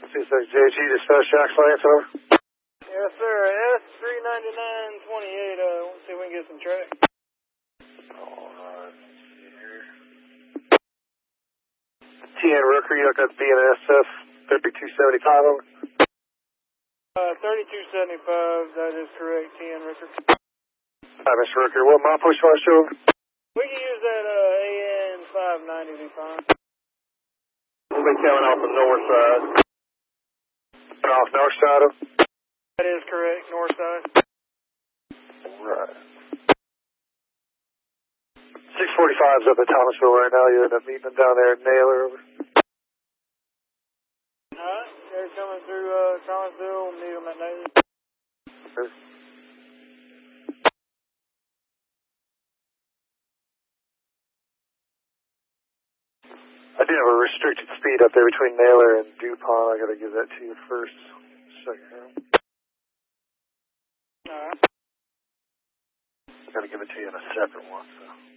JG, dispatch Jack's Lance, over. Yes, sir. S39928. Let's see if we can get some track. Alright, TN Rooker, you got BNSF 3275, over. 3275, that is correct, TN Rooker. Hi, Mr. Rooker, what my push was, over? We can use that AN 590 to be fine. We'll be coming off the north side. Off north side, over? That is correct, north side. Right. 645's up at Thomasville right now. You end up meeting them down there at Naylor, over. Alright, they're coming through Thomasville, meet them at Naylor. Sure. I do have a restricted speed up there between Naylor and DuPont. I gotta give that to you first. Second. Alright. Gotta give it to you in a separate one, so.